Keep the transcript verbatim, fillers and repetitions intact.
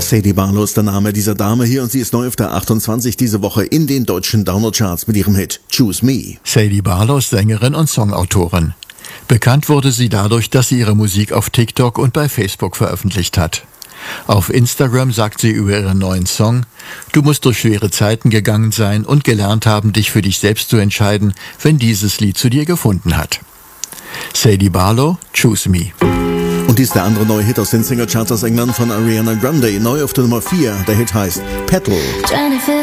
Sadie Barlow ist der Name dieser Dame hier und sie ist neu auf der achtundzwanzig diese Woche in den deutschen Download-Charts mit ihrem Hit Choose Me. Sadie Barlow ist Sängerin und Songautorin. Bekannt wurde sie dadurch, dass sie ihre Musik auf TikTok und bei Facebook veröffentlicht hat. Auf Instagram sagt sie über ihren neuen Song: Du musst durch schwere Zeiten gegangen sein und gelernt haben, dich für dich selbst zu entscheiden, wenn dieses Lied zu dir gefunden hat. Sadie Barlow, Choose Me. Und dies ist der andere neue Hit aus den Single-Charts aus England von Ariana Grande, neu auf der Nummer vier. Der Hit heißt Petal.